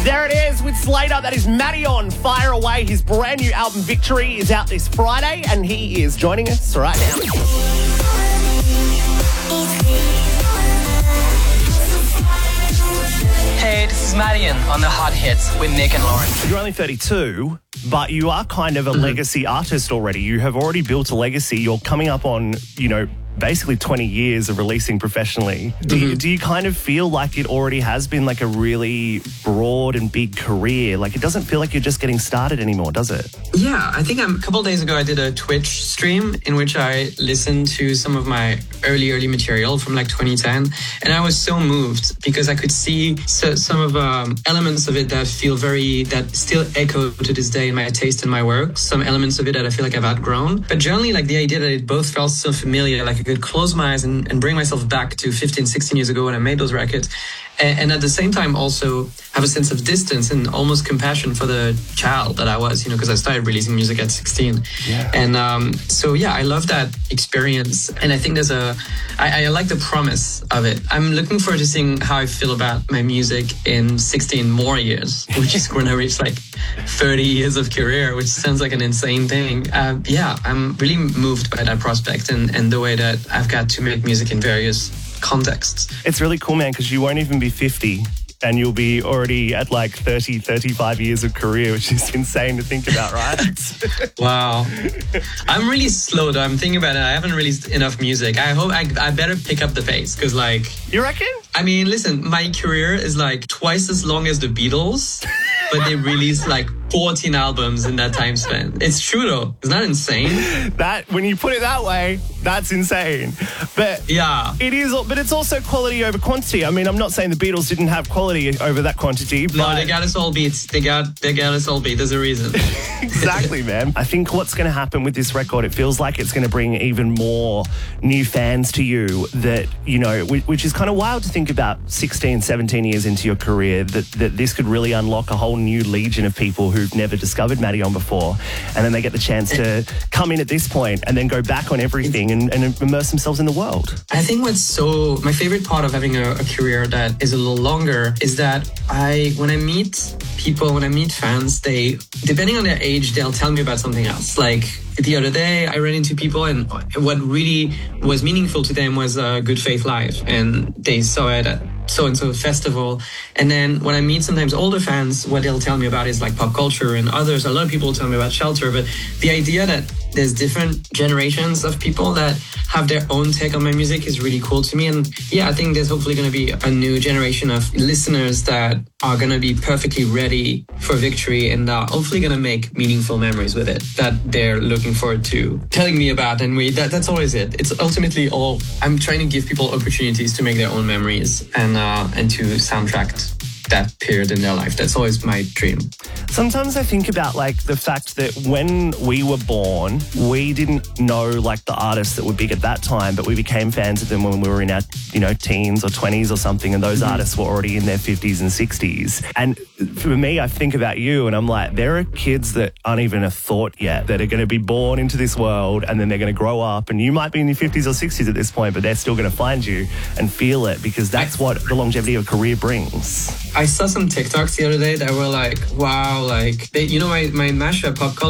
There it is with Slater. That is Madeon. Fire Away. His brand new album Victory is out this Friday and he is joining us right now. Hey, this is Madeon on the Hot Hits with Nick and Lauren. You're only 32, but you are kind of a legacy artist already. You have already built a legacy. You're coming up on, basically 20 years of releasing professionally. Do you kind of feel like it already has been like a really broad and big career? Like it doesn't feel like you're just getting started anymore, does it? Yeah, I think a couple of days ago I did a Twitch stream in which I listened to some of my early material from like 2010, and I was so moved because I could see some of elements of it that still echo to this day in my taste and my work. Some elements of it that I feel like I've outgrown, but generally like the idea that it both felt so familiar, like I could close my eyes and bring myself back to 15, 16 years ago when I made those records. And at the same time also have a sense of distance and almost compassion for the child that I was, because I started releasing music at 16. Yeah. And I love that experience. And I think I like the promise of it. I'm looking forward to seeing how I feel about my music in 16 more years, which is when I reach like 30 years of career, which sounds like an insane thing. I'm really moved by that prospect and the way that I've got to make music in various contexts. It's really cool, man, because you won't even be 50 and you'll be already at like 30, 35 years of career, which is insane to think about, right? Wow. I'm really slow though. I'm thinking about it. I haven't released enough music. I hope I better pick up the pace because You reckon? I mean, listen, my career is like twice as long as the Beatles, but they released like 14 albums in that time span. It's true though. Isn't that insane? When you put it that way, that's insane. But yeah, it is. But it's also quality over quantity. I mean, I'm not saying the Beatles didn't have quality over that quantity. But no, they got us all beats. They got us all beat. There's a reason. Exactly, man. I think what's going to happen with this record, it feels like it's going to bring even more new fans to you that, which is kind of wild to think about 16, 17 years into your career, that this could really unlock a whole new legion of people who've never discovered Madeon before. And then they get the chance to come in at this point and then go back on everything and immerse themselves in the world. I think my favorite part of having a career that is a little longer is that when I meet people, when I meet fans, they, depending on their age, they'll tell me about something else. Like the other day, I ran into people and what really was meaningful to them was Good Faith Live. And they saw it at so-and-so festival. And then when I meet sometimes older fans, what they'll tell me about is like pop culture and others. A lot of people tell me about Shelter, but the idea that there's different generations of people that have their own take on my music is really cool to me. And yeah, I think there's hopefully going to be a new generation of listeners that are going to be perfectly ready for Victory and are hopefully going to make meaningful memories with it that they're looking forward to telling me about. And that's always it. It's ultimately I'm trying to give people opportunities to make their own memories and to soundtrack that period in their life. That's always my dream. Sometimes I think about like the fact that when we were born, we didn't know like the artists that were big at that time, but we became fans of them when we were in our, teens or 20s or something, and those artists were already in their 50s and 60s. And for me, I think about you and I'm like, there are kids that aren't even a thought yet that are going to be born into this world and then they're going to grow up and you might be in your 50s or 60s at this point, but they're still going to find you and feel it because that's what the longevity of a career brings. I saw some TikToks the other day that were like, wow, like, my mashup pop culture